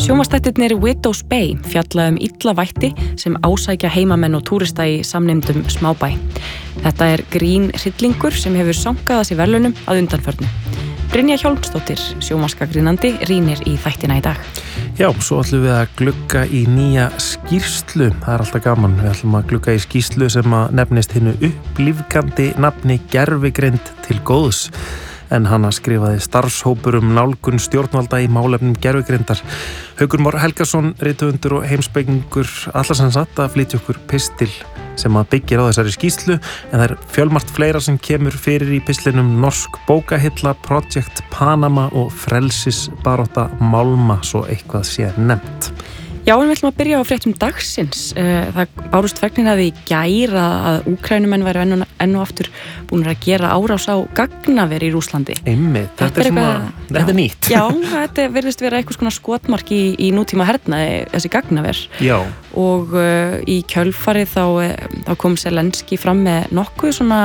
Sjónvarpsþættirnir Widow's Bay fjalla illa vætti sem ásækja heimamenn og túrista í samnefndum smábæ. Þetta grín hryllingur sem hefur sankað að sér verðlaunum að undanförnu. Brynja Hjálmsdóttir, sjónvarpsgagnrýnandi, rýnir í þættina í dag. Já, svo ætlum við að glugga í nýja skýrslu. Það alltaf gaman. Við ætlum að glugga í skýrslu sem að nefnist hinu upplífgandi nafni gervigreind til góðs. En hana skrifaði starfshópur nálgun stjórnvalda í málefnum gervigreindar. Haukur Már Helgason, rithöfundur og heimspekingur, allar sem satt að flytja okkur pistil sem að byggir á þessari skýrslu, en það fjölmargt fleira sem kemur fyrir í pistlinum Norsk bókahilla, Project Panama og frelsisbarátta Málma, svo eitthvað sé nefnt. Já, en við ætlum að byrja á fréttum dagsins. Það bárust fregnir að í gær að Úkraínumenn væru enn og aftur búin að gera árás á gagnaver í Rússlandi. Einmitt, þetta er nýtt. Já, þetta virðist vera eitthvað svona skotmark í nútíma hernaði, þessi gagnaver. Já. Og í kjölfarið þá kom Zelenski fram með nokkuð svona,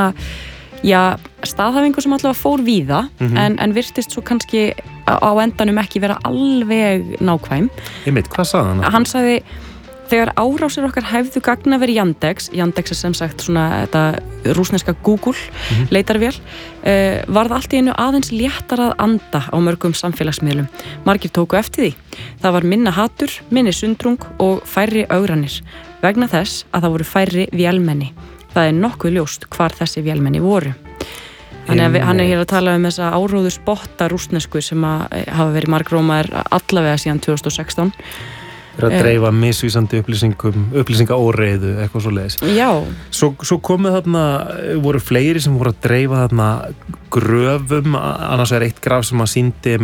staðhæfingu sem allavega fór víða, en virtist svo kannski á endanum ekki vera alveg nákvæm. Einmitt, hvað sagði hann? Hann sagði, þegar árásir okkar hæfðu gagnaveri Yandex sem sagt svona þetta rússneska Google leitarvél, varð allt í einu aðeins léttar að anda á mörgum samfélagsmiðlum. Margir tóku eftir því. Það var minna hatur, minni sundrung og færri ögranir, vegna þess að það voru færri vélmenni. Það nokkuð ljóst hvar þessi vélmenni voru. Þannig að hann hér að tala um þessa áróðu spotta rússnesku sem hafa verið margrómaðir allavega síðan 2016. Að dreifa misvísandi upplýsingaóreiðu, eitthvað svoleiðis. Já. Svo komið þarna, voru fleiri sem voru að dreifa þarna gröfum, annars eitt graf sem að sýndi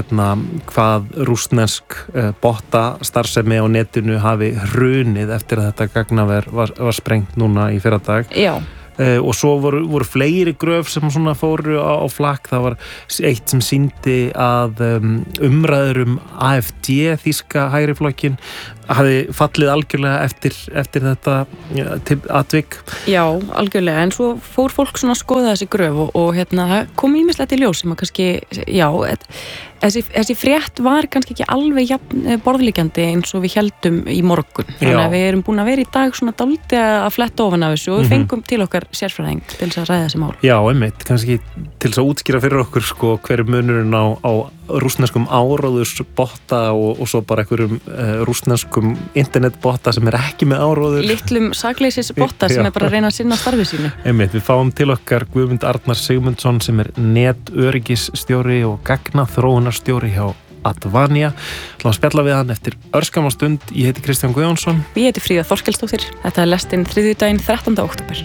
hvað rússnesk botta starfsemi á netinu hafi hrunið eftir að þetta gagnaver var sprengt núna í fyrradag. Já. Og svo voru fleiri gröf sem svona fóru á flakk. Það var eitt sem sýndi að umræður AfD, þýska hægriflokkin, hafi fallið algjörlega eftir þetta atvik. Já, algjörlega, en svo fór fólk svona að skoða þessi gröf og það kom ýmislegt í ljós sem að kannski, þessi frétt var kannski ekki alveg borðliggjandi eins og við héldum í morgun. Þannig að við erum búin að vera í dag svona dálítið að fletta ofan af þessu og við fengum til okkar sérfræðing til þess að ræða þessi mál. Já, einmitt, kannski til þess að útskýra fyrir okkur hver munurinn á rússneskum áróðursbotta og svo bara einhverjum rússneskum internetbotta sem ekki með áróður. Litlum sakleysisbotta sem bara að reyna að sinna starfi sínu. Einmitt, við fáum til okkar Guðmund Arnar Sigmundsson sem netöryggisstjóri og gagnaþróunarstjóri hjá Advania. Látum spjalla við hann eftir örskamma stund. Ég heiti Kristján Guðjónsson. Ég heiti Fríða Þorkelsdóttir. Þetta lestinn þriðjudaginn 13. október.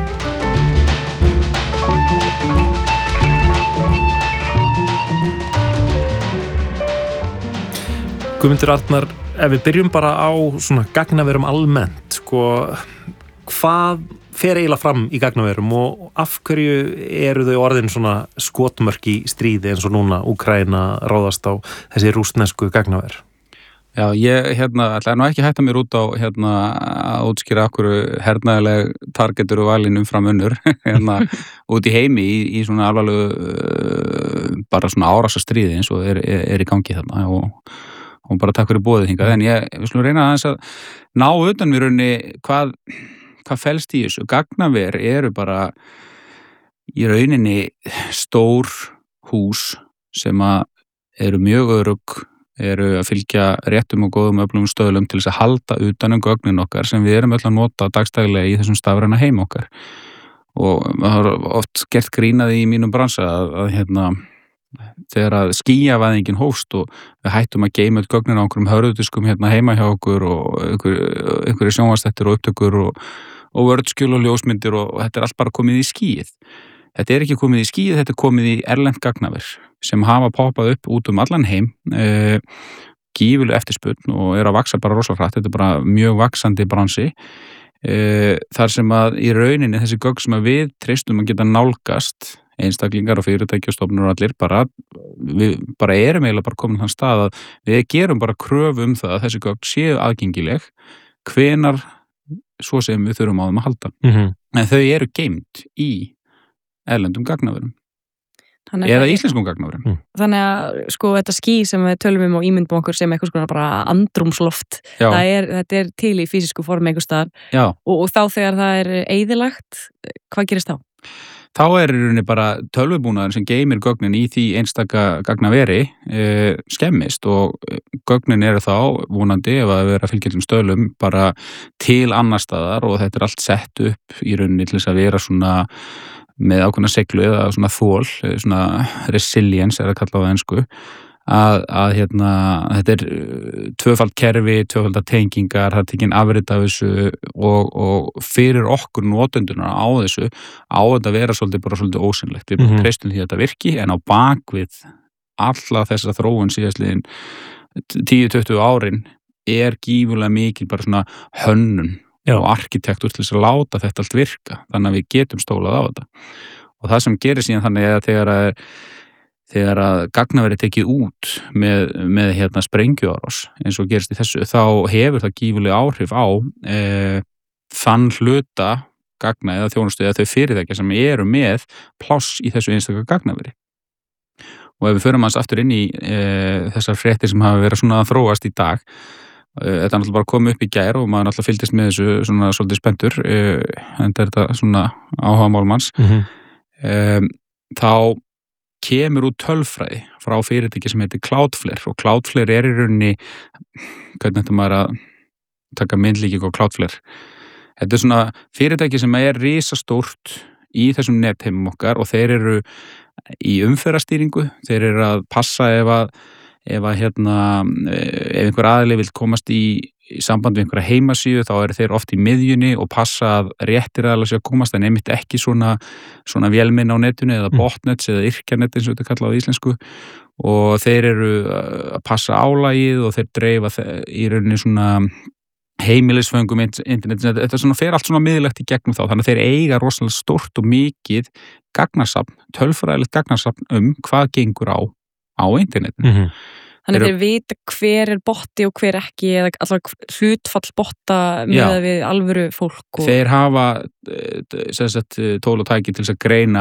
Guðmundur Arnar, ef við byrjum bara á svona gagnaverum almennt, hvað fer eiginlega fram í gagnaverum og af hverju eru þau orðin svona skotmörk í stríði eins og núna Úkraína ráðast á þessi rússnesku gagnaver? Já, ég ætla nú ekki að hætta mér út á að útskýra okkur hernaðileg targetur og valin umfram unnur út í heimi í svona alvarlegu bara svona árásastríði eins og er í gangi þarna og bara takk fyrir boðið hingað, en við skulum reyna aðeins að ná utan mér hvað felst í þessu. Gagnaver eru bara í rauninni stór hús sem eru mjög örugg, eru að fylgja réttum og góðum öflugum stöðlum til þess að halda utan gögnin okkar sem við erum öll að nota dagstæðilega í þessum stafræna heim okkar. Og það har oft gert grínaði í mínum bransa að þegar að skýjavæðingin hófst og við hættum að geyma öll gögnin á einhverjum hörðudiskum heima hjá okkur og einhverju sjónvarpsþættir og upptökur og vördskjöl og ljósmyndir og þetta allt bara komið í skýið. Þetta ekki komið í skýið, þetta komið í erlent gagnaver sem hafa poppað upp út allan heim, gífurleg eftirspurn og að vaxa bara rosalega hratt. Þetta bara mjög vaxandi bransi. Þar sem að í rauninni þessi gögn sem að við treystum að geta nálgast einstaklingar og fyrirtæki og stofnur og allir við bara erum eiginlega bara komin þann stað að við gerum bara kröfu það að þessi gögn séu aðgengileg hvenær svo sem við þurfum á þeim að halda. En þau eru geymd í erlendum gagnaverum. eða íslenskum gagnaverum. Þannig að sko þetta ský sem við tölum og ímyndum okkur sem eitthvað svona bara andrúmsloft, þetta til í fysisku formi einhvers staðar og þá þegar það eyðilagt, hvað gerist þá? Þá í rauninni bara tölvubúnaður sem geymir gögnin í því einstaka gagnaveri skemmist og gögnin eru þá vonandi ef að vera fylgjum stöðlum bara til annar staðar og þetta allt sett upp í rauninni til þess að vera svona með ákveðna seglu eða svona þol, svona resilience að kalla á ensku að þetta tvöfald kerfi, tvöfaldar tengingar, það tekinn afrit af þessu og fyrir okkur notendunar á þessu á þetta vera bara svolítið ósynlegt. Við treystum því að þetta virki en á bakvið alla þessa þróun síðastliðin 10-20 árin gífurlega mikil bara svona hönnun og arkitektur til þess að láta þetta allt virka þannig að við getum stólað á þetta og það sem gerir síðan þannig að þegar að gagnaveri tekið út með sprengjuárás eins og gerist í þessu, þá hefur það gífurlega áhrif á þann hluta gagna eða þjónustu eða þau fyrirtækja sem eru með pláss í þessu einstaka gagnaveri. Og ef við förum hans aftur inn í þessar fréttir sem hafa verið svona að þróast í dag, þetta náttúrulega bara komið upp í gær og maður náttúrulega fylgdist með þessu svona svolítið spenntur, en þetta svona áhuga málmanns, þá kemur út tölfræði frá fyrirtæki sem heitir Cloudflare og Cloudflare í rauninni, hvernig þetta maður að taka myndlíking á Cloudflare. Þetta svona fyrirtæki sem risastórt í þessum netheimum okkar og þeir eru í umferðarstýringu, þeir eru að passa ef einhver aðili vill komast í samband við einhverja heimasíðu þá eru þeir oft í miðjunni og passa að réttir aðalega sér að komast en einmitt ekki svona vélmenni á netinu eða botnets eða yrkjanet eins og þetta kallað á íslensku og þeir eru að passa álagið og þeir dreifa í rauninni svona heimilisföngum internet, þetta svona fer allt svona miðlægt í gegnum þá, þannig að þeir eiga rosalega stórt og mikið gagnasafn, tölfræðilegt gagnasafn hvað gengur á internetinu. Þannig þeir vita hver botti og hver ekki eða alltaf hlutfall botta með við alvöru fólk. Þeir hafa tól og tæki til þess að greina